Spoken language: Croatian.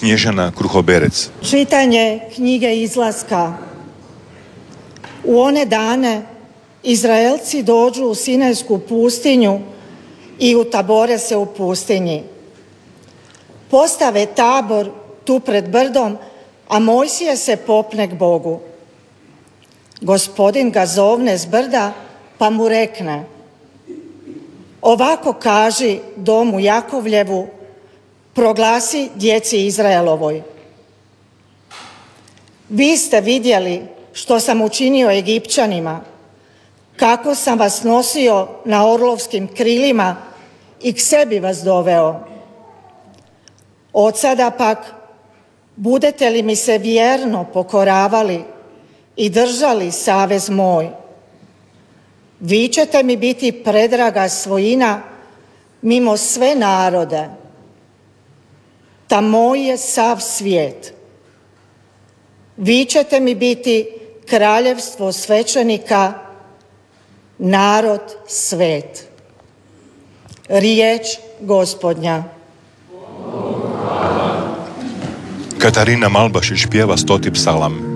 Snježana Kruhoberec. Čitanje knjige Izlaska. U one dane Izraelci dođu u Sinajsku pustinju i utabore se u pustinji. Postave tabor tu pred brdom, a Mojsije se popne k Bogu. Gospodin ga zovne s brda, pa mu rekne: ovako kaži domu Jakovljevu, proglasi djeci Izraelovoj. Vi ste vidjeli što sam učinio Egipćanima, kako sam vas nosio na orlovskim krilima i k sebi vas doveo. Od sada pak, budete li mi se vjerno pokoravali i držali savez moj, vi ćete mi biti predraga svojina mimo sve narode. Ta moj je sav svijet. Vi ćete mi biti kraljevstvo svećenika, narod svet. Riječ Gospodnja. Katarina Malbašić pjeva 100. psalam.